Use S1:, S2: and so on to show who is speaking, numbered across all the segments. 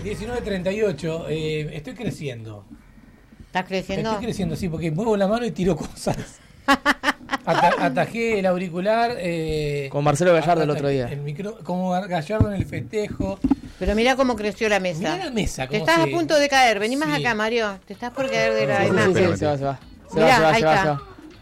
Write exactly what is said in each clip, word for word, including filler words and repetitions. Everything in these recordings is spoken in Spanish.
S1: diecinueve treinta y ocho, eh, estoy creciendo.
S2: ¿Estás creciendo?
S1: Estoy creciendo, sí, porque muevo la mano y tiro cosas. Ata- atajé el auricular. Eh,
S3: Con Marcelo Gallardo el
S1: atajé
S3: otro día.
S1: El micro, como Gallardo en el festejo.
S2: Pero mirá cómo creció la mesa.
S1: Mirá la mesa.
S2: Te
S1: cómo
S2: estás
S1: se-
S2: a punto de caer. Vení más
S1: Sí.
S2: acá, Mario. Te estás por caer de la
S3: Sí, sí,
S2: imagen.
S3: sí, se va, se va. Se
S2: Mirá,
S3: va, se va,
S2: ahí
S3: se va,
S2: está.
S3: se va.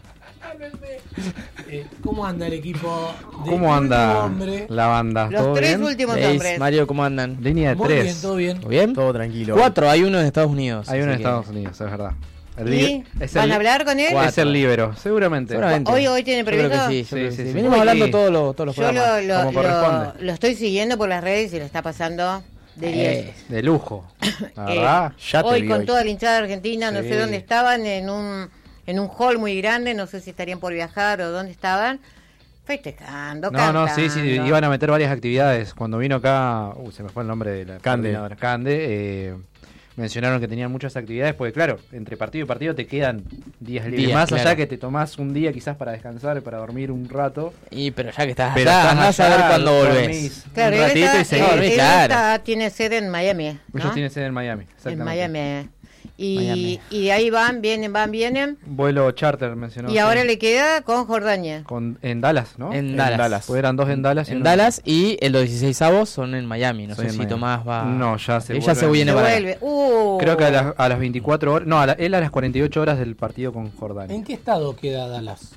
S1: Eh, ¿Cómo anda el equipo? de
S4: ¿Cómo anda
S1: hombre?
S4: la banda?
S2: Los
S4: ¿Todo
S2: tres
S4: bien?
S2: últimos
S3: Leis,
S2: hombres.
S3: Mario, ¿cómo andan?
S4: Línea de
S1: Muy
S4: tres.
S1: bien, todo bien.
S3: ¿Todo bien?
S5: Todo tranquilo.
S3: Cuatro, hay uno en Estados Unidos.
S4: Hay uno en
S3: así que-
S4: Estados Unidos, es verdad. El
S2: ¿Y?
S4: li- es
S2: ¿Van
S4: el-
S2: a hablar con él?
S3: Cuatro.
S4: Es el libero, seguramente.
S3: Seguramente.
S2: ¿Hoy- hoy tiene
S3: Yo creo
S2: previsto?
S3: que sí, yo
S4: Sí,
S3: creo que
S4: sí,
S3: sí.
S4: sí.
S3: Venimos
S4: Hoy-
S3: hablando todos los, todos los
S2: Yo lo,
S3: programas.
S2: lo,
S4: como
S2: lo,
S4: corresponde.
S2: lo estoy siguiendo por las redes y lo está pasando de diez.
S3: Eh,
S4: De lujo. La
S2: Eh,
S4: verdad.
S5: Ya te
S2: hoy
S5: vi
S2: con
S5: hoy.
S2: toda la hinchada argentina, no
S4: Sí.
S2: sé dónde estaban, en un en un hall muy grande, no sé si estarían por viajar o dónde estaban, festejando,
S4: No, no, sí, sí,
S2: cantando.
S4: iban a meter varias actividades. Cuando vino acá, uh, se me fue el nombre de la
S5: Cande.
S4: coordinadora. Cande, eh, mencionaron que tenían muchas actividades, porque claro, entre partido y partido te quedan días libres.
S3: Días,
S4: Más
S3: claro.
S4: allá que te tomás un día quizás para descansar, para dormir un rato.
S3: Y pero ya que estás
S4: Pero
S3: allá,
S4: estás
S3: andás a
S4: allá,
S3: ver cuándo
S4: dormís
S3: volvés.
S2: Claro,
S4: un
S2: él
S4: ratito
S2: está-
S4: y seguís.
S2: él-
S3: dormís,
S2: él
S3: claro.
S2: está- tiene sede en Miami, ¿no?
S4: Ellos tienen sede en Miami.
S2: En
S4: exactamente.
S2: Miami. Y,
S3: Miami.
S2: y de ahí van, vienen, van, vienen.
S4: Vuelo charter mencionó.
S2: y ahora
S4: sí.
S2: le queda con Jordania.
S4: Con, en Dallas, ¿no?
S3: En Dallas.
S4: Pues eran dos en Dallas. y
S3: En
S4: uno-
S3: Dallas y el los dieciseisavos son en Miami. No
S4: Son
S3: sé
S4: en
S3: si
S4: Miami.
S3: Tomás va.
S4: No, ya se
S3: Ella se
S4: vuelve.
S3: viene
S2: Se
S3: para acá.
S2: vuelve. Uh.
S4: Creo que a las, a las veinticuatro horas. No, a la- él a las cuarenta y ocho horas del partido con Jordania.
S1: ¿En qué estado queda Dallas?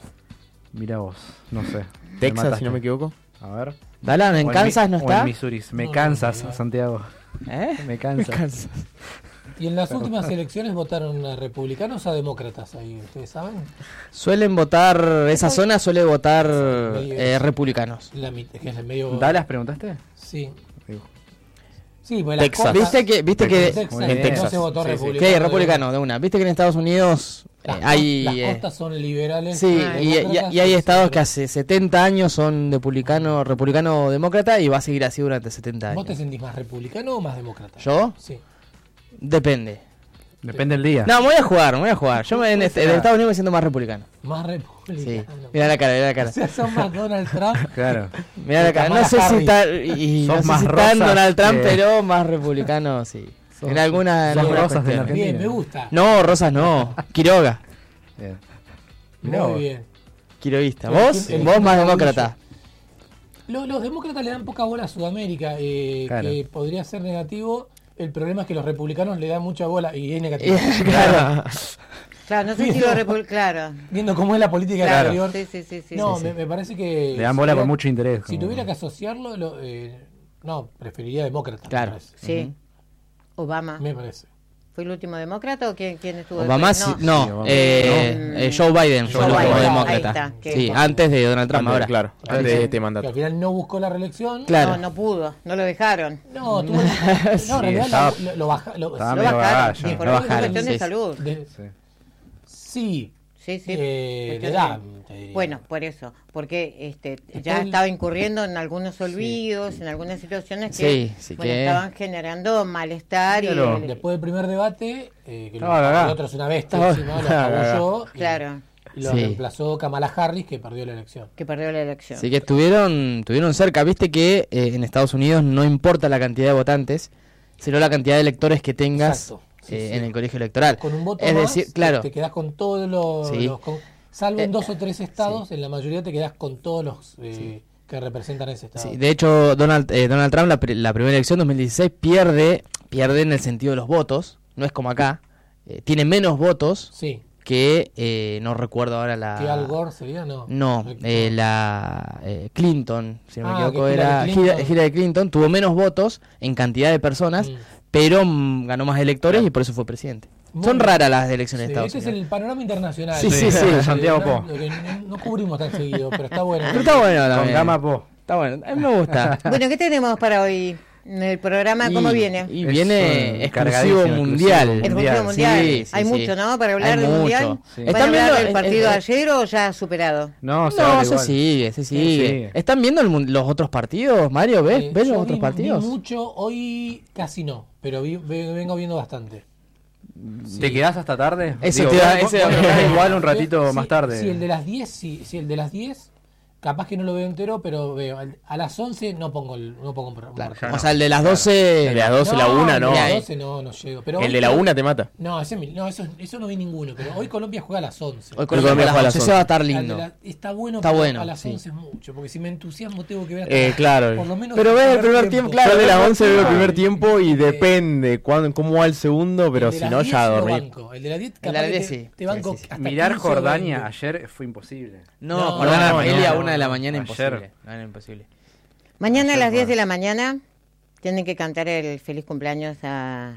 S4: Mira vos, no sé. Me
S5: Texas,
S4: mataste.
S5: si no me equivoco.
S4: A ver.
S3: Dallas, en
S4: O
S3: Kansas
S4: Mi-
S3: no
S4: o
S3: está.
S4: en Missouri. Me
S1: No,
S4: cansas,
S1: no, no.
S4: Santiago.
S3: ¿Eh?
S4: Me cansas.
S3: Kansas.
S1: ¿Y en las últimas elecciones votaron a republicanos o a demócratas ahí? ¿Ustedes saben?
S3: Suelen votar, esa zona suele votar
S1: medio-
S3: eh, republicanos.
S1: La mitad, que es el medio...
S4: ¿Dallas preguntaste?
S1: Sí.
S4: Digo.
S1: Sí, pues las
S5: Texas.
S1: cosas-
S3: Viste que, viste
S1: en
S3: que,
S1: Texas,
S4: en
S1: no
S5: Texas.
S1: se votó
S4: Sí, sí.
S1: republicano.
S3: que republicano de una. Viste que en Estados Unidos eh,
S1: Las,
S3: hay
S1: las
S3: eh,
S1: costas son liberales.
S3: sí,
S1: ah,
S3: y, y-
S1: demócratas,
S3: y hay
S1: sí,
S3: estados
S1: pero
S3: que hace setenta años son republicano, republicano demócrata y va a seguir así durante setenta
S1: ¿Vos te
S3: años.
S1: sentís más republicano o más demócrata?
S3: ¿Yo?
S1: Sí.
S3: Depende.
S4: Depende del día.
S3: No, me voy a jugar, me voy a jugar. Yo me- en, este- en Estados Unidos me siento más republicano.
S1: Más
S3: Sí.
S1: republicano.
S3: Mira la cara, mira la
S1: O
S3: cara.
S1: sea, son más Donald Trump.
S4: Claro.
S3: Mira la cara. No
S1: Kamala
S3: sé si
S1: Harris.
S3: está, y,
S4: Sos
S3: no sé
S4: más
S3: si está en
S4: rosa
S3: Donald Trump,
S4: que-
S3: pero más republicano, sí.
S4: Sos-
S3: En alguna, en
S4: sos
S3: algunas
S4: rosas de la
S3: cuestiones.
S1: Bien,
S4: Argentina.
S1: me gusta.
S3: No, Rosas no. Quiroga.
S4: Bien. Mirá
S1: Muy
S4: vos.
S1: bien.
S3: Quiroguista.
S1: Pero
S3: ¿Vos?
S1: el- el-
S3: Vos más
S1: el-
S3: demócrata.
S1: Los, los demócratas le dan poca bola a Sudamérica, eh,
S4: Claro.
S1: que podría ser negativo. El problema es que los republicanos le dan mucha bola y es negativo.
S3: Claro.
S2: Claro, no sé si lo repul- Claro.
S1: Viendo cómo es la política
S2: Claro.
S1: exterior.
S2: Sí, sí, sí, sí.
S1: no,
S2: sí,
S1: me,
S2: sí.
S1: me parece que...
S4: Le dan
S1: si
S4: bola
S1: tuviera-
S4: con mucho interés.
S1: Si
S4: como-
S1: tuviera que asociarlo, lo, eh, no, preferiría demócrata.
S3: Claro.
S1: Me parece.
S2: Sí. Obama.
S1: Me parece.
S2: ¿Fue el último demócrata o quién, quién estuvo?
S3: Obama
S2: después?
S3: sí, no,
S4: Sí, Obama.
S3: eh,
S2: No.
S3: eh, Joe Biden fue
S2: Joe
S3: el último
S2: Biden, ahí
S3: demócrata.
S2: está, que-
S3: Sí, antes de Donald Trump
S5: Antes,
S3: ahora.
S5: claro,
S1: Que
S5: antes de
S1: al-
S5: este
S1: Que
S5: mandato.
S1: al final no buscó la reelección.
S3: Claro.
S2: No, no pudo, no lo dejaron.
S1: No, tuvo, no, en realidad
S4: estaba-
S1: lo, lo, baja, lo,
S4: estaba
S1: lo
S4: medio
S1: bajaron.
S4: vagalla.
S1: Sí,
S2: Y
S1: por
S2: por
S3: lo
S2: eso es
S3: bajaron,
S2: cuestión de
S3: sí.
S2: salud.
S1: de-
S4: Sí.
S1: sí,
S2: Sí, sí.
S1: eh, de
S2: cuestión
S1: edad,
S2: de-
S1: te diría.
S2: Bueno, por eso, porque este ya
S1: él-
S2: estaba incurriendo en algunos olvidos, en algunas situaciones que,
S3: Sí, sí
S2: bueno,
S3: que-
S2: estaban generando malestar y
S4: Claro.
S2: el-
S1: Después del primer debate, eh, que lo,
S4: Estaba cagá.
S1: el otro es una bestia,
S3: Estaba
S1: encima, lo
S4: cagá.
S1: apoyó y,
S2: claro,
S1: y lo
S3: Sí.
S1: reemplazó Kamala Harris, que perdió la elección.
S2: que perdió la elección.
S3: Así que estuvieron, estuvieron cerca. Viste que eh, en Estados Unidos no importa la cantidad de votantes, sino la cantidad de electores que tengas
S1: Exacto. Sí,
S3: eh,
S1: sí.
S3: en el colegio electoral.
S1: Con un voto
S3: es
S1: más,
S3: decir, claro,
S1: te quedás con todos los...
S3: Sí.
S1: los- con- salvo en
S3: Eh,
S1: dos o tres estados, en la mayoría te quedás con todos los eh, que representan ese estado.
S3: sí, de hecho Donald, eh, Donald Trump la, pri- la primera elección dos mil dieciséis pierde, pierde en el sentido de los votos, no es como acá, eh, tiene menos votos
S1: Sí,
S3: que eh, no recuerdo ahora la
S1: que Al Gore sería, no.
S3: no,
S1: Recuerdo.
S3: eh, la eh, Clinton, si no me
S1: Ah,
S3: equivoco,
S1: que Hillary
S3: era
S1: Clinton.
S3: Hillary Hillary Clinton, tuvo menos votos en cantidad de personas,
S1: Mm.
S3: pero mm, ganó más electores y por eso fue presidente.
S1: Muy
S3: Son
S1: bien.
S3: raras las elecciones
S1: Sí,
S3: de Estados
S1: este es
S3: Unidos.
S1: el panorama internacional.
S3: Sí, sí, sí,
S1: Eh,
S4: Santiago
S1: no,
S4: Po.
S1: lo que no, no cubrimos tan seguido, pero está bueno.
S3: Pero está bueno
S4: Con
S3: también.
S4: Gama Po.
S3: Está bueno, a mí me gusta.
S2: Bueno, ¿qué tenemos para hoy en el programa? ¿Cómo
S3: Y-
S2: viene?
S3: Y
S4: Es,
S3: viene
S4: eh,
S3: exclusivo
S4: cargadísimo,
S3: mundial.
S4: exclusivo
S2: Exclusivo mundial.
S3: Sí, sí,
S2: Hay
S3: sí.
S2: mucho, ¿no? Para hablar
S3: Hay
S2: del
S3: mucho.
S2: mundial.
S4: Sí.
S2: ¿Van a
S3: ¿Están
S2: hablar
S3: viendo
S2: del
S3: el-
S2: partido
S3: el-
S2: de ayer o ya superado?
S4: No, se
S3: No,
S4: habla
S3: se
S4: igual.
S3: sigue, se sigue.
S4: sigue.
S3: ¿Están viendo el mun- los otros partidos, Mario? ¿Ves?
S1: Eh,
S3: ¿Ves
S1: yo
S3: los otros
S1: vi-
S3: partidos?
S1: Vi mucho, hoy casi no, pero vi- ve- vengo viendo bastante.
S4: ¿Te quedás hasta tarde?
S3: Eso
S4: Digo,
S3: te iba-
S4: vos-
S3: ese-
S4: vos tocás igual un ratito
S1: Sí,
S4: más tarde.
S1: Si el de las diez, sí, si el de las diez capaz que no lo veo entero, pero veo. al- A las once no pongo el, no pongo un pro- un
S3: Claro.
S1: partido.
S3: O sea, el de las doce...
S5: El de las doce, la una, no.
S1: El de
S3: Ahí.
S1: las doce no, no llego. Pero
S5: El
S1: hoy
S5: de la
S1: creo-
S5: una te mata.
S1: No, ese, mi- no eso, eso no vi ninguno, pero hoy Colombia juega a las once.
S3: Hoy
S5: Colombia
S3: Colombia
S5: juega a
S3: a
S5: las
S3: las once va a estar
S1: Al de
S3: lindo.
S1: la- está bueno,
S3: Está
S1: pero
S3: bueno,
S1: a las
S3: sí.
S1: once es mucho, porque si me entusiasmo tengo que ver hasta
S5: Eh, claro.
S1: por lo menos
S5: Pero ves el primer tiempo, claro, de las once veo el primer
S1: Ay,
S5: tiempo y
S1: eh,
S5: depende cuándo, cómo va el segundo, pero
S1: el de
S5: si
S1: las
S5: no
S1: diez
S5: ya a
S1: lo
S5: dormir.
S1: banco. El de las diez,
S3: El de
S1: capaz
S3: las
S1: que
S3: diez,
S1: te,
S3: sí.
S1: te banco
S3: Sí, sí, sí.
S1: hasta
S4: Mirar
S1: quince o
S4: Jordania
S1: veinte.
S4: ayer fue imposible.
S3: No,
S1: No,
S3: Jordania
S1: no,
S3: Argelia a
S1: no,
S3: una de la
S4: no.
S3: mañana
S4: Ayer.
S3: imposible. No, era imposible.
S2: Mañana a
S4: Ayer
S2: las diez
S4: fue-
S2: de la mañana tienen que cantar el feliz cumpleaños a,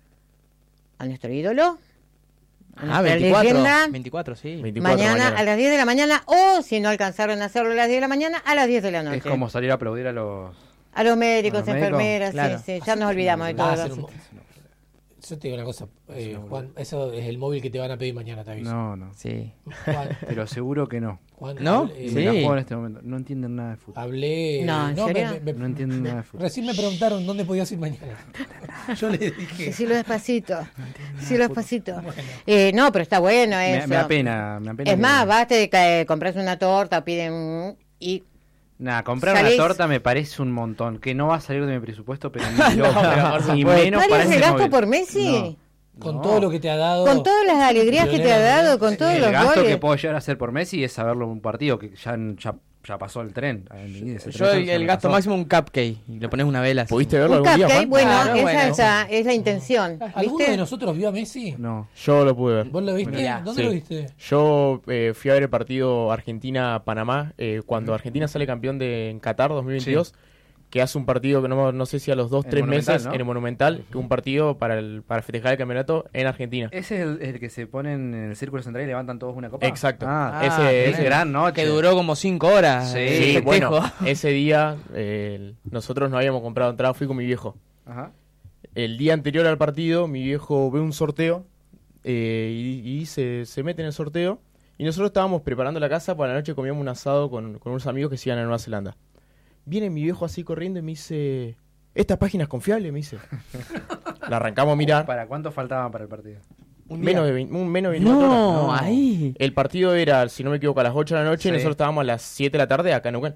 S2: a nuestro ídolo. a
S3: Ah,
S2: nuestra
S3: veinticuatro.
S2: leyenda.
S3: veinticuatro, sí.
S5: veinticuatro
S2: Mañana,
S5: mañana.
S2: a las diez de la mañana, o si no alcanzaron a hacerlo a las diez de la mañana, a las diez de la noche.
S4: Es como salir a aplaudir a los...
S2: A los médicos,
S4: A los médicos,
S2: enfermeras,
S3: claro.
S2: sí, sí, ya nos olvidamos de
S1: Va
S2: todo.
S1: a ser
S2: eso.
S1: un- Yo te digo una cosa, eh, Juan, eso es el móvil que te van a pedir mañana, te aviso.
S4: No, no.
S3: Sí.
S1: Juan,
S4: Pero seguro que no.
S1: Juan,
S3: ¿No?
S1: hablé-
S4: Y
S3: Sí.
S4: me la juego en este momento. No entienden nada de fútbol.
S1: Hablé.
S2: No, ¿en serio?
S1: me- me-
S4: No entienden nada de fútbol.
S1: Recién me preguntaron dónde podías ir mañana. Yo les dije.
S2: Decirlo despacito, decirlo despacito. Eh, no, pero está bueno
S4: Me,
S2: eso.
S4: me da pena, me da pena.
S2: Es
S4: que-
S2: más, vas, te ca- compras una torta, piden un- y
S4: Nah, comprar
S2: salís-
S4: una torta me parece un montón. Que no va a salir de mi presupuesto, pero ni loco.
S3: pero por
S4: Y
S3: supuesto.
S4: menos
S2: ¿cuál
S4: para
S2: es
S4: ese
S2: el gasto
S4: móvil.
S2: por Messi?
S1: Con
S4: No.
S1: todo lo que te ha dado.
S2: Con todas las alegrías que te ha dado, con todos
S4: El
S2: los
S4: gasto
S2: goles.
S4: que puedo llegar a hacer por Messi es saberlo en un partido que ya, ya, ya pasó el tren. Ese
S3: Yo
S4: tren
S3: el,
S4: ya
S3: el
S4: me
S3: gasto
S4: pasó.
S3: máximo un cupcake y le pones una vela. así.
S5: ¿Pudiste verlo
S2: Un
S5: algún día,
S2: cupcake,
S5: Juan?
S2: bueno,
S3: Claro,
S2: esa
S3: bueno.
S2: esa es la intención.
S1: ¿Alguno
S2: ¿Viste?
S1: de nosotros vio a Messi?
S4: No.
S5: Yo lo pude ver.
S1: ¿Vos lo viste?
S3: Mirá,
S1: ¿Dónde
S5: sí.
S1: lo viste?
S5: Yo eh, fui a ver el partido Argentina-Panamá eh, cuando Argentina sale campeón de en Qatar dos mil veintidós, que hace un partido que no, no sé si a los dos,
S4: En
S5: tres
S4: Monumental,
S5: meses
S4: ¿no?
S5: en el Monumental, que un partido para el para festejar el campeonato en Argentina.
S4: ¿Ese es el, el que se ponen en el círculo central y levantan todos una copa?
S5: Exacto.
S4: Ah,
S3: Ah,
S5: ese,
S3: bien.
S4: es
S5: ese-
S4: gran noche.
S3: Que duró como cinco horas.
S4: Sí,
S3: el
S5: Sí,
S3: festejo.
S5: bueno, ese día eh, nosotros no habíamos comprado entrada, fui con mi viejo.
S4: Ajá.
S5: El día anterior al partido, mi viejo ve un sorteo eh, y, y se, se mete en el sorteo. Y nosotros estábamos preparando la casa, para la noche comíamos un asado con, con unos amigos que se iban a Nueva Zelanda. Viene mi viejo así corriendo y me dice, ¿esta página es confiable? Me dice. La arrancamos a mirar.
S4: ¿Para cuánto faltaban para el partido?
S3: Un día.
S5: Menos de veinte, un, menos de veinticuatro horas.
S3: No, ahí.
S5: El partido era, si no me equivoco, a las ocho de la noche
S4: Sí.
S5: y nosotros estábamos a las siete de la tarde acá en Neuquén.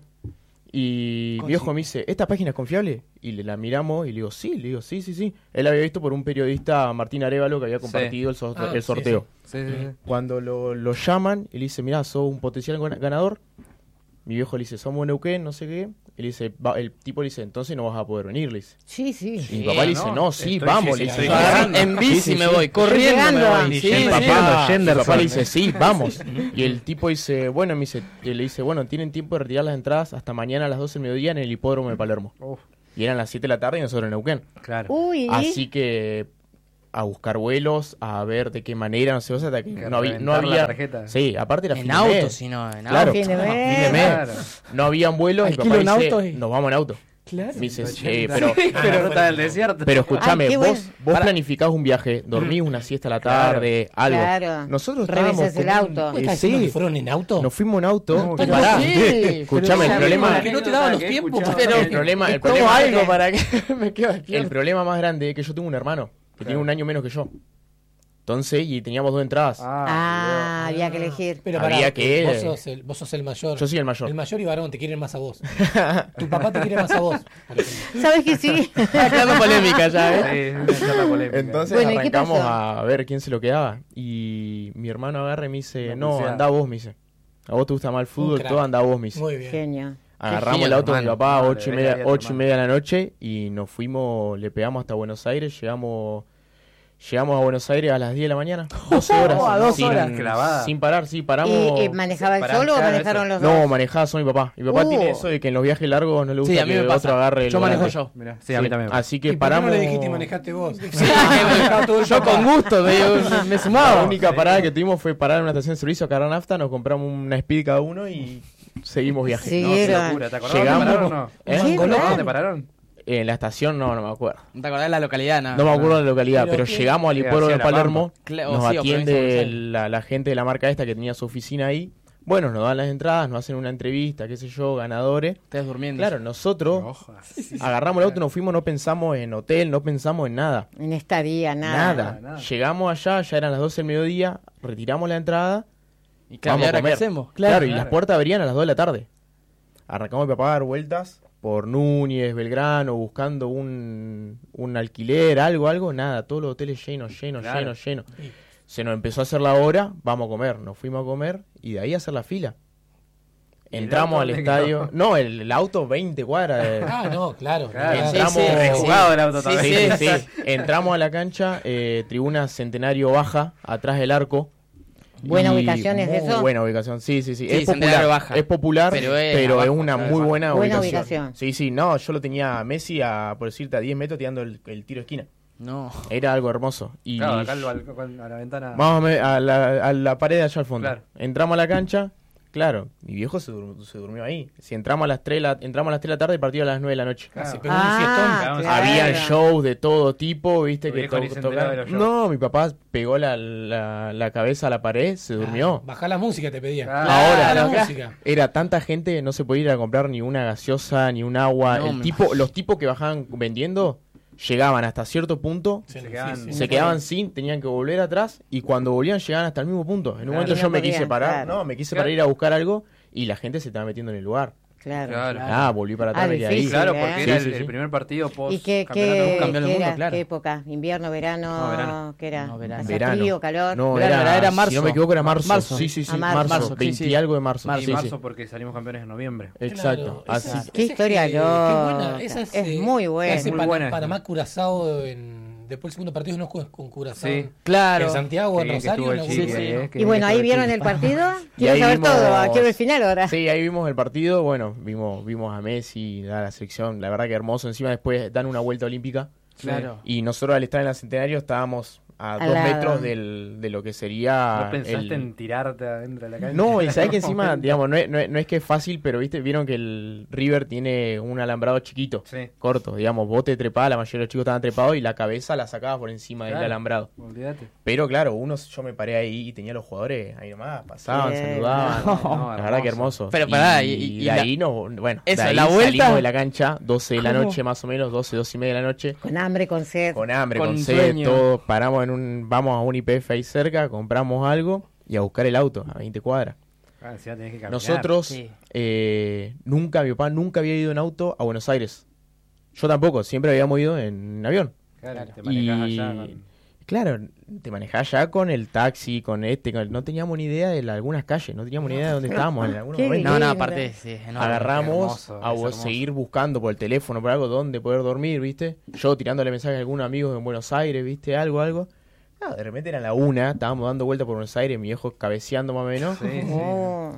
S5: Y mi viejo me dice, ¿esta página es confiable? Y le la miramos y le digo, sí, le digo, sí, sí, sí. Él había visto por un periodista, Martín Arevalo, que había compartido el, so-
S1: Ah,
S5: el
S1: sí,
S5: sorteo.
S4: Sí, sí, sí.
S5: Cuando lo, lo llaman y le dice, mirá, sos un potencial gan- ganador. Mi viejo le dice, somos Neuquén, no sé qué. Y le dice, va- el tipo le dice, entonces no vas a poder venir, le dice.
S2: Sí, sí.
S5: Y mi papá le dice,
S4: no,
S5: no, sí,
S4: estoy-
S5: vamos,
S4: sí,
S5: le
S4: sí,
S5: dice.
S4: estoy
S5: "Ah,
S4: llegando".
S3: En bici
S5: Sí, sí,
S3: me
S5: sí.
S3: voy, corriendo me
S2: llegando.
S3: voy.
S4: Y
S3: Sí,
S4: yendo
S3: sí.
S4: a
S5: Papá,
S4: Papá,
S5: mi
S4: Henderson.
S5: papá le dice, sí, vamos. Y el tipo dice, bueno, me dice, y le dice, bueno, tienen tiempo de retirar las entradas hasta mañana a las doce del mediodía en el hipódromo de Palermo.
S4: Uf,
S5: Y eran las siete de la tarde y nosotros en Neuquén.
S4: claro.
S2: Uy,
S5: Así que a buscar vuelos, a ver de qué manera, no sé, o sea, hasta que
S4: Que
S5: no había, no
S4: reventar la
S5: había,
S4: tarjeta.
S5: sí, aparte era
S3: En
S5: fin de
S3: auto,
S5: mes.
S3: si no, en
S5: Claro,
S3: auto.
S2: Fin de mes.
S5: fin de mes.
S4: Claro.
S5: No habían vuelos, mi
S3: Alquilo
S5: papá
S3: un
S5: dice,
S3: auto y-
S5: nos vamos en auto.
S3: Claro.
S5: Me dice,
S4: ochenta.
S5: "Eh, pero,
S4: pero no está del desierto.
S5: pero escúchame,
S2: Ay, qué
S5: vos,
S2: bueno.
S5: vos
S3: Para-
S5: planificás un viaje, dormís una siesta a la
S4: Claro.
S5: tarde, algo.
S2: Claro.
S5: Nosotros estábamos
S2: Revisas el
S5: con un-
S2: auto.
S1: ¿Vos
S5: Eh,
S1: estás diciendo
S5: sí,
S1: que fueron en auto?
S5: nos fuimos en auto.
S4: No,
S5: Pero
S3: ¿cómo
S5: pará,
S3: sí?
S5: escuchame, el
S3: Pero
S5: problema,
S1: Porque no te daban los
S4: ¿Qué
S1: tiempos.
S4: escuchás?
S3: Pero
S5: el problema, el
S3: es como
S5: problema,
S3: algo para que me quede
S5: el
S3: despierto.
S5: problema más grande es que yo tengo un hermano que tiene un año menos que yo. Entonces, y teníamos dos entradas.
S2: Ah, había que elegir.
S1: Pero
S5: Había
S1: pará,
S5: que-
S1: Vos sos, el, vos sos el mayor.
S5: Yo soy el mayor.
S1: El mayor y varón te quieren más a vos. Tu papá te quiere más a vos. por ejemplo.
S2: ¿Sabes que sí?
S3: Está quedando polémica ya, ¿eh?
S4: Sí, es una charla polémica.
S5: Entonces
S2: Bueno, ¿y qué
S5: arrancamos
S2: pasó?
S5: a ver quién se lo quedaba. Y mi hermano agarra y me dice,
S4: No,
S5: no,
S4: pulseada.
S5: andá vos, me dice. A vos te gusta más el fútbol,
S1: crack.
S5: todo anda vos, me dice.
S1: Muy bien.
S2: Genio.
S5: Agarramos
S3: Qué
S5: el auto de mi
S3: hermano.
S5: papá a
S4: Vale,
S5: ocho y
S4: debería
S5: media,
S4: ir,
S5: ocho y
S4: hermano.
S5: media de la noche y nos fuimos, le pegamos hasta Buenos Aires, llegamos llegamos a Buenos Aires a las diez de la mañana, doce horas,
S3: a dos
S5: sin,
S3: horas.
S4: Clavada.
S5: sin parar, sí, paramos.
S2: ¿Y, y manejaba el
S4: Pará,
S2: solo o
S4: claro,
S2: manejaron
S4: eso.
S2: los dos?
S5: No, manejaba solo mi papá. Mi papá
S2: Uh.
S5: tiene eso de que en los viajes largos no le gusta
S3: Sí, a mí
S5: que
S3: me pasa.
S5: otro agarre el
S3: Yo manejo
S5: volante.
S3: yo.
S4: Mirá, sí, a mí también.
S5: Así
S1: ¿Y
S5: que
S1: por qué
S5: paramos.
S1: no le dijiste y manejaste vos?
S3: Yo con gusto, me, me sumaba.
S5: La única parada que tuvimos fue parar en una estación de servicio a cargar nafta, nos compramos una speed cada uno y seguimos viaje.
S2: Sí.
S4: No, qué
S2: Era-
S4: locura. ¿Te acordás
S5: Llegamos-
S4: dónde pararon o no?
S5: ¿Eh?
S2: Sí,
S4: ¿Dónde
S2: claro.
S4: dónde pararon?
S5: En la estación no, no me acuerdo.
S3: ¿Te acordás de la localidad? No,
S5: No me acuerdo de la localidad,
S1: Pero
S5: pero
S1: ¿qué?
S5: llegamos al
S4: Sí,
S5: hipódromo de
S4: hacia La
S5: Palermo,
S3: Pampa. Cla- o
S5: nos
S3: sí, o provincia de
S5: atiende
S3: Buenos Aires.
S5: la, la gente de la marca esta que tenía su oficina ahí. Bueno, nos dan las entradas, nos hacen una entrevista, qué sé yo, ganadores.
S3: Ustedes durmiendo.
S5: Claro, nosotros agarramos el auto, nos fuimos, no pensamos en hotel, no pensamos en nada.
S2: En estadía, nada.
S5: Nada.
S4: nada.
S5: Llegamos allá, ya eran las doce del mediodía, retiramos la entrada.
S3: Y claro,
S5: vamos
S3: ¿y
S5: a
S3: ahora qué
S5: comer.
S3: hacemos?
S5: Claro, y
S4: claro.
S5: las puertas abrían a las dos de la tarde. arrancamos mi papá a dar vueltas por Núñez, Belgrano, buscando un, un alquiler, algo, algo, nada, todos los hoteles llenos, llenos,
S4: Claro.
S5: llenos, llenos. Se nos empezó a hacer la hora, vamos a comer, nos fuimos a comer y de ahí a hacer la fila.
S4: ¿Y el
S5: Entramos
S4: auto
S5: al
S4: dónde
S5: estadio,
S4: quedó?
S5: no, el, el auto veinte cuadras. de-
S1: Ah, no, claro.
S4: Claro,
S5: Entramos,
S3: sí, sí,
S4: rejugado el auto
S3: Sí,
S4: también.
S5: sí, sí, sí. Entramos a la cancha, eh, tribuna Centenario baja, atrás del arco.
S2: ¿Buena
S5: Y
S2: ubicación es
S5: muy
S2: eso?
S5: Buena ubicación, sí, sí, sí.
S3: Sí,
S5: es
S3: Centenario
S5: popular,
S3: baja.
S5: es popular,
S3: Pero
S5: pero
S3: es
S5: es,
S3: abajo,
S5: una
S3: claro.
S5: muy buena,
S2: Buena
S5: ubicación.
S2: ubicación.
S5: Sí, sí, no, yo lo tenía a Messi a, por decirte, a diez metros tirando el, el tiro de esquina.
S3: No.
S5: Era algo hermoso. Y
S4: Claro, acá al balcón, a la ventana.
S5: vamos a, me- a la, a la pared de allá al fondo.
S4: Claro.
S5: Entramos a la cancha, claro, mi viejo se, dur- se durmió ahí. Si entramos a las tres, la, entramos a las tres de la tarde y partido a las nueve de la noche.
S1: Ah, se
S4: Claro.
S1: pegó un
S2: Ah,
S1: siestón.
S4: claro.
S5: Habían shows de todo tipo, viste,
S4: Tu
S5: que
S4: viejo ni
S5: to-
S4: se enteraba de
S5: tocaban.
S4: los shows.
S5: No, mi papá pegó la, la, la cabeza a la pared, se durmió.
S1: Ah, bajá la música, te pedía.
S4: Claro.
S5: Ahora,
S1: Bajá la
S5: acá
S1: música.
S5: era tanta gente, no se podía ir a comprar ni una gaseosa, ni un agua.
S3: No,
S5: El
S3: me
S5: tipo, los tipos que bajaban vendiendo llegaban hasta cierto punto,
S1: Sí,
S4: Se
S1: sí,
S4: quedaban-
S1: sí,
S5: se
S1: sí.
S5: quedaban sin, tenían que volver atrás y cuando volvían llegaban hasta el mismo punto. En un
S4: Claro.
S5: momento
S2: Y no
S5: yo me
S2: podían,
S5: quise parar,
S2: claro.
S5: no, me quise
S4: Claro.
S5: para ir a buscar algo y la gente se estaba metiendo en el lugar.
S2: Claro.
S4: Claro.
S5: Ah, volví para atrás,
S2: Ah,
S5: me quedé ahí.
S2: difícil.
S4: Claro,
S2: ¿eh?
S4: porque
S5: Sí,
S4: era
S5: sí,
S4: el, el
S5: sí.
S4: primer partido post
S2: ¿Y qué,
S4: campeonato
S2: qué,
S4: del mundo.
S3: campeón del
S2: qué
S3: mundo,
S2: era?
S3: claro.
S2: ¿Qué época? ¿Invierno, verano?
S4: No, verano.
S2: ¿Qué era?
S3: No, verano.
S2: ¿Hacía
S5: Verano.
S2: frío, calor?
S5: No,
S3: Claro,
S5: era,
S3: era- era
S5: Si
S3: marzo.
S5: no me equivoco, era marzo.
S3: Marzo.
S5: Sí, sí, sí.
S2: Ah,
S5: marzo.
S2: marzo.
S3: Marzo, sí,
S5: veinte
S3: sí.
S5: y algo de marzo.
S3: Marzo.
S4: Y
S5: Sí,
S4: marzo
S5: sí.
S4: porque salimos campeones en noviembre.
S5: Exacto.
S1: Claro,
S5: Así.
S1: esa-
S2: Qué
S1: esa
S2: historia
S1: que- qué
S2: loca.
S1: buena. Esa
S2: Es
S1: eh,
S2: muy buena.
S1: que hace
S4: Muy
S1: Pana-
S4: buena esta.
S1: Panamá Curazao en después el segundo partido no con, con Curazao.
S4: Sí.
S3: Claro.
S1: En Santiago, en
S4: Sí, que
S1: Rosario.
S4: estuvo el
S1: en
S4: Chiqui
S1: algún-
S4: ahí,
S3: sí.
S4: eh, que
S2: Y bueno, ahí
S4: estuvo el
S2: vieron
S4: Chiqui.
S2: el partido.
S5: Y
S2: Quiero
S5: ahí
S2: saber
S5: vimos-
S2: todo. Quiero el final ahora.
S5: Sí, ahí vimos el partido. Bueno, vimos vimos a Messi, a la selección. La verdad que hermoso. Encima después dan una vuelta olímpica.
S3: Claro.
S5: Y nosotros al estar en la Centenario estábamos a
S2: Al
S5: dos
S2: lado.
S5: metros del, de lo que sería...
S4: ¿No pensaste
S5: el-
S4: en tirarte adentro de la cancha?
S5: No, y sabés que encima, digamos, no es, no, es, no es que es fácil, pero viste, vieron que el River tiene un alambrado chiquito,
S4: Sí.
S5: corto, digamos, vos te trepabas, la mayoría de los chicos estaban trepados y la cabeza la sacabas por encima del
S4: Claro.
S5: alambrado.
S4: Olvídate.
S5: Pero claro, uno, yo me paré ahí y tenía los jugadores ahí nomás, pasaban,
S2: Bien.
S5: saludaban,
S4: No,
S5: la verdad que hermoso.
S3: Pero pará, y- y- y
S5: de
S3: la-
S5: ahí nos, bueno,
S3: Eso,
S5: de ahí
S3: la vuelta-
S5: salimos de la cancha, doce de la
S3: ¿Cómo?
S5: noche más o menos, doce, doce y media de la noche,
S2: Con hambre, con sed.
S5: con hambre,
S3: Con
S5: con, sed,
S3: sueño.
S5: todo, paramos en un, vamos a un I P F ahí cerca, compramos algo y a buscar el auto a veinte cuadras.
S4: Ah, encima tenés que caminar.
S5: Nosotros,
S3: Sí.
S5: eh, nunca, mi papá nunca había ido en auto a Buenos Aires. Yo tampoco, siempre habíamos ido en avión.
S4: Claro, te
S5: Y
S4: manejás allá con-
S5: claro, te manejás ya con el taxi, con este, con- no teníamos ni idea de la- algunas calles, no teníamos ni idea de dónde estábamos en algunos
S2: Qué
S5: momentos.
S3: No, no,
S2: lindo.
S3: aparte, sí, es enorme.
S5: Agarramos
S4: hermoso,
S5: a
S4: es
S5: bu-
S4: hermoso.
S5: seguir buscando por el teléfono, por algo, dónde poder dormir, ¿viste? Yo tirándole mensajes a algunos amigos en Buenos Aires, ¿viste? Algo, algo. Ah, de repente era la una, estábamos dando vuelta por Buenos Aires, mi viejo cabeceando más o menos.
S4: Sí, sí.
S2: Oh.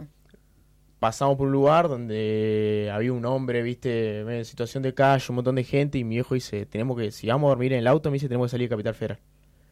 S5: Pasamos por un lugar donde había un hombre, viste, medio en situación de calle, un montón de gente, y mi viejo dice, tenemos que, si vamos a dormir en el auto, me dice, tenemos que salir de Capital Federal.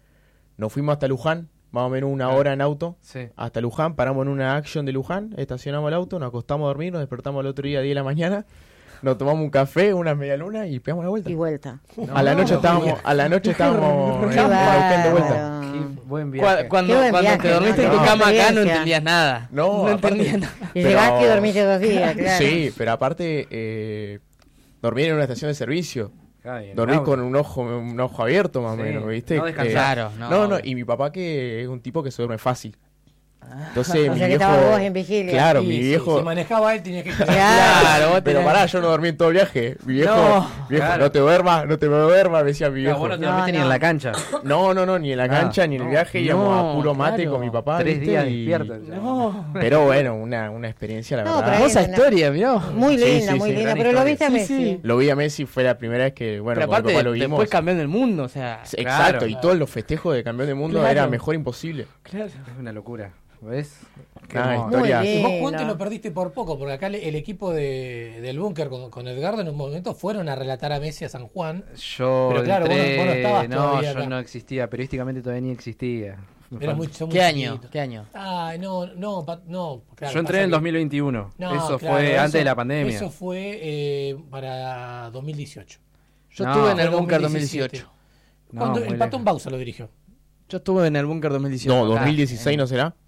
S5: Nos fuimos hasta Luján, más o menos una hora en auto,
S4: Sí.
S5: hasta Luján, paramos en una action de Luján, estacionamos el auto, nos acostamos a dormir, nos despertamos el otro día a diez de la mañana, nos tomamos un café, una media luna y pegamos la vuelta.
S2: Y vuelta.
S5: a la noche estábamos, a la noche estábamos en
S2: Qué
S5: Neuquén de vuelta.
S2: bárbaro.
S4: Qué buen
S3: Cu-
S4: viaje.
S3: Cuando,
S2: Qué buen
S3: cuando
S2: viaje,
S3: te dormiste en
S5: ¿no?
S3: tu
S5: Qué
S3: cama acá no
S2: experiencia.
S3: entendías nada.
S5: No,
S3: no
S5: aparte-
S3: entendías nada.
S2: Y
S5: Pero-
S2: llegaste y dormiste dos días, claro.
S5: Sí, pero aparte, eh, dormir en una estación de servicio.
S4: Ah, y en
S5: Dormís
S4: el auto.
S5: con un ojo un ojo abierto más o
S4: Sí,
S5: menos, ¿viste?
S4: no descansás.
S3: Claro,
S5: no,
S3: no.
S5: no, y mi papá que es un tipo que se duerme fácil. Entonces
S2: O
S5: mi
S2: sea que
S5: viejo...
S2: estabas vos en vigilia.
S5: Claro,
S1: Sí,
S5: mi
S1: sí,
S5: viejo...
S1: si manejaba él, tenía que estar.
S2: Claro,
S3: vos
S5: Pero
S3: tenés-
S5: pará, yo no dormí en todo el viaje. Mi viejo,
S3: No,
S5: viejo
S4: claro.
S5: no te duermas, no te duermas, me decía mi
S4: Claro,
S5: viejo.
S4: vos no te
S2: No,
S4: dormiste ni
S2: no.
S4: en la cancha.
S5: No, no, no, ni en la
S4: Ah,
S5: cancha, ni en el
S4: no.
S5: viaje, íbamos
S3: No,
S5: a puro mate
S3: claro.
S5: con mi papá.
S4: Tres
S5: ¿viste?
S4: días
S5: Y-
S4: despierto.
S3: No.
S5: Pero bueno, una, una experiencia, la
S2: No,
S5: verdad.
S2: pero ahí-
S3: Hermosa historia, mirá.
S2: Muy
S5: Sí,
S2: linda,
S5: sí,
S2: muy
S5: sí,
S2: linda.
S4: gran
S2: Pero lo
S4: historia.
S2: viste a
S3: Sí,
S2: Messi.
S3: sí.
S5: Lo vi a Messi, fue la primera vez que, bueno,
S3: Pero
S5: con mi
S3: aparte,
S5: papá lo vimos.
S3: después campeón del mundo, o sea.
S5: Exacto,
S4: Claro.
S5: y todos los festejos de campeón del mundo
S3: Claro.
S5: era mejor imposible.
S3: Claro.
S4: Es una locura. ¿Ves? Qué
S5: Ah,
S4: hermoso.
S5: historia.
S2: Muy
S1: Y vos,
S2: lindo.
S1: Juan, te lo perdiste por poco, porque acá le- el equipo de, del búnker con, con Edgardo en un momento fueron a relatar a Messi a San Juan.
S4: Yo
S1: Pero claro, vos no-
S4: entré-
S1: vos no estabas
S4: no,
S1: todavía
S4: yo
S1: acá.
S4: no existía, periodísticamente todavía ni existía. Me
S1: Era
S4: falta-
S1: muy, son muy
S3: ¿Qué año?
S1: chiquitos.
S3: ¿Qué año?
S1: Ay, no, no, pa- no. claro,
S4: yo entré
S1: pasa
S4: en
S1: que-
S4: dos mil veintiuno.
S1: No,
S4: eso
S1: claro,
S4: fue
S1: eso-
S4: antes de la pandemia.
S1: Eso fue eh, para dos mil dieciocho.
S3: Yo
S4: No,
S3: estuve en el
S1: fue
S3: búnker
S1: dos mil diecisiete.
S3: dos mil dieciocho.
S4: No,
S1: Cuando
S4: muy
S1: el Patón
S4: lejos.
S1: Bausa lo dirigió.
S3: Yo estuve en el búnker dos mil dieciocho.
S5: No,
S3: acá,
S5: dos mil dieciséis
S3: en-
S5: no será.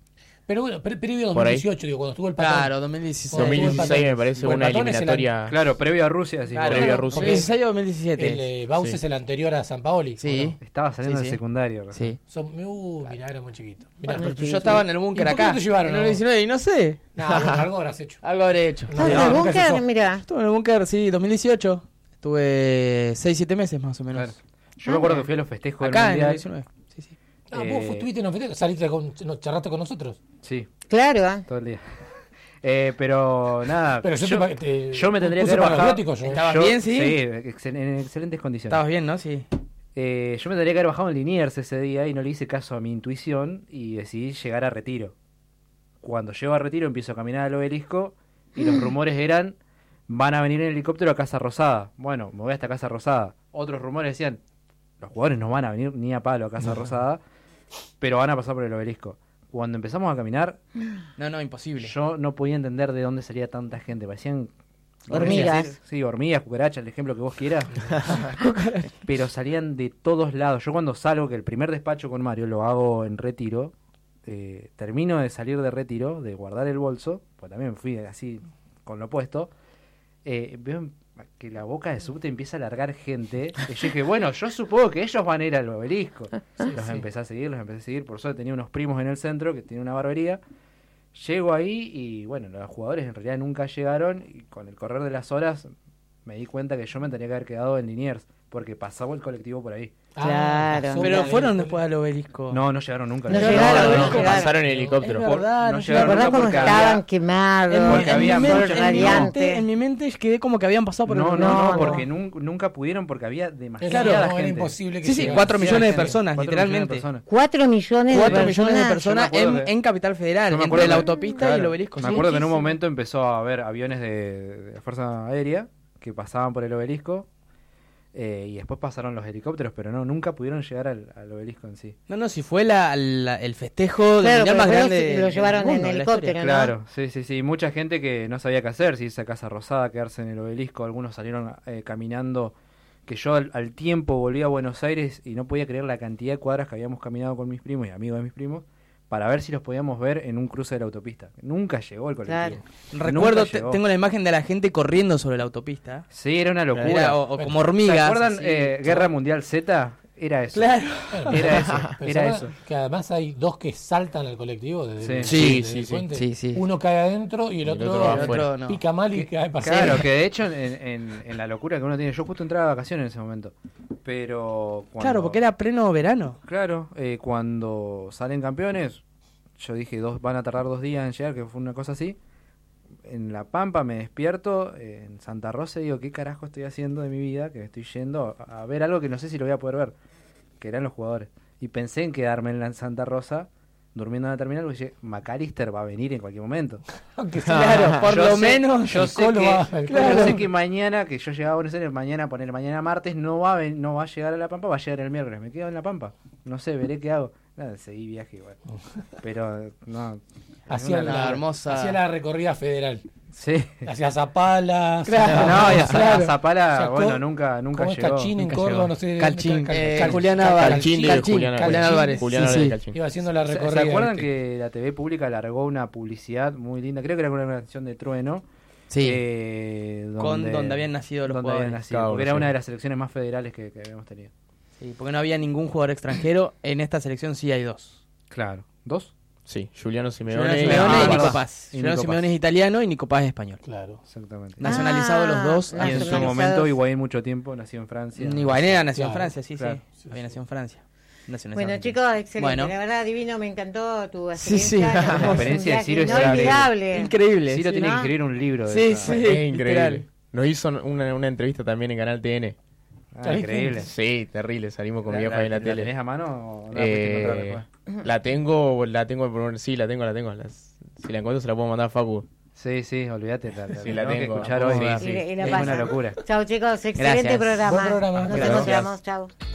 S1: Pero bueno, pre- previo a
S5: Por ahí.
S1: dos mil dieciocho, digo, cuando estuvo el patón.
S3: Claro, dos mil dieciséis.
S1: Bueno,
S5: dos mil dieciséis me parece
S1: Porque
S5: una
S1: el Patón es el
S5: eliminatoria.
S4: Claro, previo a Rusia, sí.
S3: Claro,
S5: previo a
S1: no,
S5: Rusia.
S1: porque
S3: dos mil dieciséis o dos mil diecisiete.
S1: El eh, Bausa
S5: Sí.
S1: es el anterior a San Paoli.
S3: Sí.
S1: ¿o no?
S4: Estaba saliendo
S3: Sí,
S4: del
S3: sí.
S4: secundario.
S3: Sí.
S1: Son, uh, mirá, era muy chiquito. Mirá,
S3: Bueno,
S1: pero-
S3: yo estaba en el
S1: ¿Y
S3: búnker
S1: por qué
S3: acá.
S1: no te llevaron,
S3: en el
S1: no?
S3: diecinueve y no sé.
S1: No, bueno, algo habrás hecho.
S3: Algo habré hecho.
S1: No,
S2: Ah,
S1: no,
S2: el
S1: nunca se
S2: búnker,
S1: usó.
S2: mira.
S3: Estuve en el búnker, sí, dos mil dieciocho. Estuve seis siete meses más o menos.
S4: Claro. Yo me acuerdo que fui a los festejos
S3: Acá
S4: del
S3: en el
S4: Mundial.
S3: diecinueve. Sí, sí.
S1: Ah, vos
S4: Eh,
S1: estuviste en los festejos, saliste con, no, charlaste con nosotros.
S4: Sí,
S2: Claro. ¿eh?
S4: todo el día. Eh, pero nada,
S1: Pero yo,
S4: yo,
S1: te, te-
S4: yo me tendría que
S1: puse
S4: haber bajado.
S1: patriótico yo.
S3: Estaba-
S4: Yo-
S3: bien, sí?
S4: excel- en excelentes condiciones.
S3: Estabas bien, ¿no? Sí.
S4: Eh, yo me tendría que haber bajado en Liniers ese día y no le hice caso a mi intuición y decidí llegar a Retiro. Cuando llego a Retiro empiezo a caminar al obelisco y los rumores eran, van a venir en helicóptero a Casa Rosada. Bueno, me voy hasta Casa Rosada. Otros rumores decían, los jugadores no van a venir ni a palo a Casa Rosada, pero van a pasar por el obelisco. Cuando empezamos a caminar,
S3: No, no, imposible.
S4: yo no podía entender de dónde salía tanta gente. Parecían
S2: Hormigas.
S4: Sí, hormigas, cucarachas, el ejemplo que vos quieras. Pero salían de todos lados. Yo cuando salgo, que el primer despacho con Mario lo hago en Retiro, eh, termino de salir de Retiro, de guardar el bolso, pues también fui así con lo puesto, eh, veo que la boca de subte empieza a largar gente. Y yo dije, bueno, yo supongo que ellos van a ir al obelisco. los
S1: sí.
S4: empecé a seguir, los empecé a seguir. Por suerte tenía unos primos en el centro que tienen una barbería. Llego ahí y bueno, los jugadores en realidad nunca llegaron y con el correr de las horas me di cuenta que yo me tenía que haber quedado en Liniers porque pasaba el colectivo por ahí.
S2: Claro.
S1: pasó
S3: Pero
S1: por el-
S3: fueron después al obelisco.
S4: No, no llegaron nunca.
S2: No
S4: llegaron.
S2: llegaron,
S4: No,
S2: no
S4: no,
S2: llegaron.
S5: Pasaron en helicóptero.
S3: Es verdad,
S4: no
S3: no
S2: ¿Te
S4: llegaron
S2: acordás
S4: nunca
S2: cómo
S4: porque
S2: estaban
S4: había-
S2: quemados?
S3: En,
S4: Porque
S3: en
S4: había
S3: mi
S4: mucha
S3: mente,
S4: gente.
S3: en mi
S2: radiante.
S3: mente, en mi mente quedé como que habían pasado por el
S4: No, no,
S3: obelisco.
S4: no, porque nun- nunca pudieron porque había demasiada
S1: Claro, no,
S4: gente.
S1: era imposible que
S3: Sí, sí,
S1: llegara.
S3: cuatro millones de
S4: gente,
S3: personas,
S4: cuatro millones de
S3: literalmente.
S4: personas.
S2: Cuatro millones de
S3: Cuatro
S2: personas.
S3: millones de personas
S4: Yo me
S3: en,
S4: acuerdo que-
S3: en Capital Federal,
S4: Yo me
S3: entre
S4: acuerdo
S3: la
S4: que-
S3: autopista y
S4: claro,
S3: el obelisco.
S4: Me
S3: sí.
S4: acuerdo que en un
S3: Muchísimo.
S4: momento empezó a haber aviones de, de Fuerza Aérea que pasaban por el obelisco eh, y después pasaron los helicópteros, pero no, nunca pudieron llegar al, al obelisco en sí.
S3: No, no, si fue la, la- el festejo del
S2: Claro,
S3: mundial
S2: pero
S3: más
S2: después
S3: grande.
S2: lo
S3: del
S2: llevaron
S3: mundo,
S2: en
S3: de la
S2: helicóptero,
S3: historia.
S2: ¿no?
S4: Claro, sí, sí, sí. Mucha gente que no sabía qué hacer, si irse a Casa Rosada, quedarse en el obelisco. Algunos salieron eh, caminando, que yo al, al tiempo volví a Buenos Aires y no podía creer la cantidad de cuadras que habíamos caminado con mis primos y amigos de mis primos para ver si los podíamos ver en un cruce de la autopista. Nunca llegó el colectivo.
S3: Recuerdo,
S4: Nunca
S3: te-
S4: llegó.
S3: tengo la imagen de la gente corriendo sobre la autopista.
S4: Sí, era una locura.
S3: Era, o, o
S1: Bueno,
S3: como hormigas.
S4: ¿Se acuerdan
S3: así.
S4: eh, Guerra Mundial Z? Era eso.
S3: Claro.
S1: Bueno,
S4: Era eso,
S1: pero
S4: era
S1: ¿sabes
S4: eso.
S1: que además hay dos que saltan al colectivo desde,
S4: Sí.
S1: desde
S3: Sí,
S1: el
S5: sí, sí.
S1: puente?
S3: Sí, sí.
S1: Uno cae adentro y el
S5: Y el
S1: otro,
S5: otro va
S3: El
S5: afuera.
S3: otro no.
S1: pica mal y cae para
S4: Claro,
S1: afuera.
S4: que de hecho en, en- en la locura que uno tiene, yo justo entraba de vacaciones en ese momento, pero cuando,
S3: Claro, porque era pleno verano.
S4: claro, eh, cuando salen campeones, yo dije dos van a tardar dos días en llegar, que fue una cosa así. En La Pampa me despierto, eh, en Santa Rosa y digo, ¿qué carajo estoy haciendo de mi vida? Que estoy yendo a, a ver algo que no sé si lo voy a poder ver, que eran los jugadores. Y pensé en quedarme en la Santa Rosa, durmiendo en la terminal, porque dije, McAllister va a venir en cualquier momento.
S1: Aunque
S3: Claro, por
S4: Yo
S3: lo
S4: sé-
S3: menos.
S4: Yo
S1: el
S4: sé,
S1: Colo
S4: que,
S1: va- el
S4: yo
S1: Colo.
S4: sé que mañana, que yo llegaba a Buenos Aires, mañana, poner mañana martes, no va, a ven- no va a llegar a La Pampa, va a llegar el miércoles. Me quedo en La Pampa. No sé, veré qué hago. Nada, seguí viaje igual. Pero, no.
S1: hacía
S4: una-
S1: la,
S3: la hermosa-
S1: hacía la recorrida federal.
S4: Sí.
S1: Hacía Zapala.
S3: Claro.
S4: No, y a,
S1: Claro.
S4: a Zapala,
S1: O sea,
S4: bueno,
S1: Co-
S4: nunca, nunca
S1: ¿Cómo es
S4: llegó.
S1: Cachín en
S3: Nunca
S1: Córdoba?
S3: llegó.
S1: No sé.
S3: Calchín,
S1: Cal-
S3: eh,
S1: Cal-
S3: Julián
S1: Cal-
S3: Álvarez.
S5: Calchín de
S3: Calchín,
S5: Julián
S3: Julián
S5: Álvarez.
S3: Álvarez.
S5: Julián
S3: Sí,
S5: Álvarez
S3: sí.
S5: Calchín.
S1: Iba haciendo la
S4: ¿Se, se
S1: recorrida.
S4: acuerdan
S1: ¿viste?
S4: que la T V pública largó una publicidad muy linda? Creo que era una canción de Trueno.
S3: Sí.
S4: eh,
S3: Con donde habían nacido los
S4: donde habían
S3: jugadores.
S4: nacido,
S5: Cada
S4: porque
S5: uno,
S4: era
S5: sí.
S4: una de las selecciones más federales que, que habíamos tenido.
S3: Sí, porque no había ningún jugador extranjero. En esta selección sí hay dos.
S4: Claro. ¿Dos?
S5: Sí, Juliano Simeone,
S3: Juliano
S5: y-
S3: Simeone
S4: Ah,
S3: y Nico
S4: verdad.
S3: Paz.
S4: Y
S3: Juliano
S4: Nico
S3: Simeone
S4: Paz.
S3: es italiano y Nico Paz es español.
S1: Claro.
S4: Exactamente.
S3: Nacionalizado los dos.
S2: Ah,
S4: Y en su
S2: nacionalizados.
S4: momento Higuaín mucho tiempo nació en Francia.
S3: Iguanera nació en
S1: Claro,
S3: Francia, sí,
S4: claro.
S3: sí.
S1: Sí,
S3: Había
S1: sí.
S3: nacido en Francia. Nacionalizado
S2: Bueno,
S3: en
S2: chicos, excelente.
S3: Bueno.
S2: La verdad, divino, me encantó tu
S3: Sí,
S2: experiencia.
S3: sí.
S2: La
S3: La
S2: verdad,
S4: experiencia de
S2: es un
S4: Ciro es
S2: viaje inolvidable.
S3: Increíble.
S4: Ciro
S3: sí.
S4: tiene
S2: ¿no?
S4: que escribir un libro de
S3: Sí,
S4: eso.
S3: sí.
S5: Es increíble.
S3: literal.
S5: Nos hizo una, una entrevista también en Canal T N.
S4: Ah, increíble.
S5: Sí, terrible. Salimos con mi
S4: ¿La,
S5: viejo ahí en la,
S4: la
S5: tele.
S4: tenés a mano o no la pudiste encontrar
S5: Eh,
S4: después?
S5: la tengo, la tengo por sí, la tengo, la tengo. Las- si la encuentro se la puedo mandar a Facu.
S4: Sí, sí, olvídate. La,
S5: Sí, la
S4: tengo que
S5: tengo.
S4: escuchar
S5: La
S4: hoy.
S5: puedo
S4: Sí,
S5: ver.
S2: Y, y la
S4: es
S2: pasa.
S4: una locura.
S2: Chao, chicos, excelente
S3: Gracias.
S2: programa.
S1: Buen programa.
S2: Nos
S1: Gracias.
S2: encontramos. Chao.